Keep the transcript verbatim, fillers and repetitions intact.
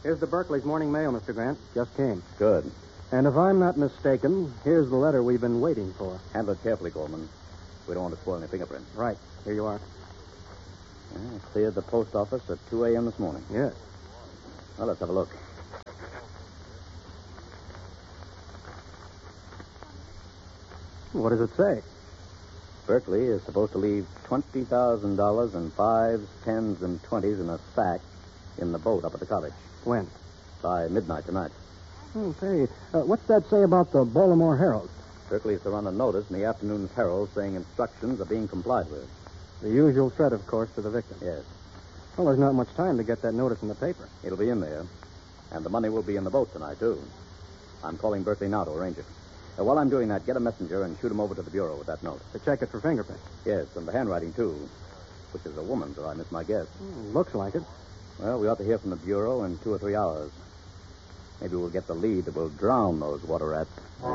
Here's the Berkeley's morning mail, Mister Grant. Just came. Good. And if I'm not mistaken, here's the letter we've been waiting for. Handle it carefully, Coleman. We don't want to spoil any fingerprints. Right. Here you are. Yeah, cleared the post office at two a.m. this morning. Yes. Well, let's have a look. What does it say? Berkeley is supposed to leave twenty thousand dollars in fives, tens, and twenties in a sack in the boat up at the cottage. When? By midnight tonight. Oh, say, uh, what's that say about the Baltimore Herald? Berkeley is to run a notice in the afternoon's Herald saying instructions are being complied with. The usual threat, of course, to the victim. Yes. Well, there's not much time to get that notice in the paper. It'll be in there. And the money will be in the boat tonight, too. I'm calling Berkeley now to arrange it. Uh, while I'm doing that, get a messenger and shoot him over to the bureau with that note. To check it for fingerprints. Yes, and the handwriting, too. Which is a woman's, or I miss my guess. Hmm, looks like it. Well, we ought to hear from the bureau in two or three hours. Maybe we'll get the lead that will drown those water rats.